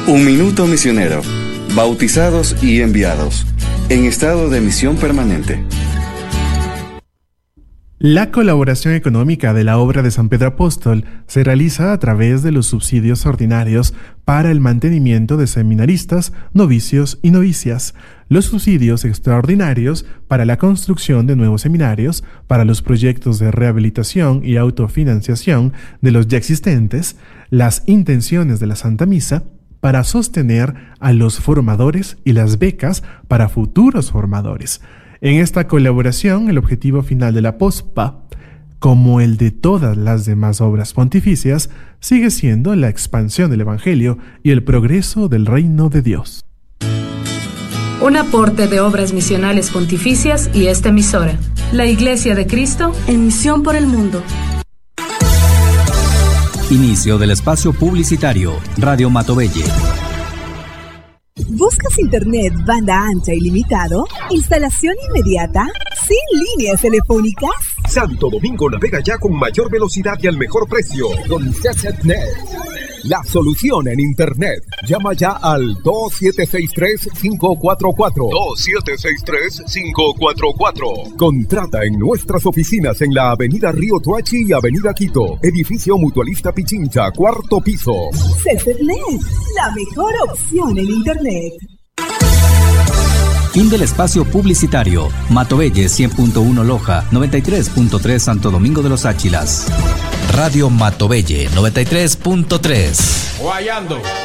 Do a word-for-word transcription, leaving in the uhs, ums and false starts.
Un minuto misionero. Bautizados y enviados. En estado de misión permanente. La colaboración económica de la obra de San Pedro Apóstol se realiza a través de los subsidios ordinarios para el mantenimiento de seminaristas, novicios y novicias, los subsidios extraordinarios para la construcción de nuevos seminarios, para los proyectos de rehabilitación y autofinanciación de los ya existentes, las intenciones de la Santa Misa, para sostener a los formadores y las becas para futuros formadores. En esta colaboración, el objetivo final de la P O S P A, como el de todas las demás obras pontificias, sigue siendo la expansión del Evangelio y el progreso del reino de Dios. Un aporte de Obras Misionales Pontificias y esta emisora, la Iglesia de Cristo, en misión por el mundo. Inicio del espacio publicitario. Radio Matovelle. ¿Buscas internet banda ancha ilimitado? ¿Instalación inmediata? ¿Sin líneas telefónicas? Santo Domingo navega ya con mayor velocidad y al mejor precio. Con CCnet, la solución en internet. Llama ya al dos siete seis tres, cinco cuatro cuatro. dos siete seis tres, cinco cuatro cuatro. Contrata en nuestras oficinas en la avenida Río Tuachi y avenida Quito. Edificio Mutualista Pichincha, cuarto piso. CCnet, la mejor opción en internet. Fin del espacio publicitario. Matovelle cien punto uno Loja, noventa y tres punto tres Santo Domingo de los Áchilas. Radio Matovelle noventa y tres punto tres. Guayando.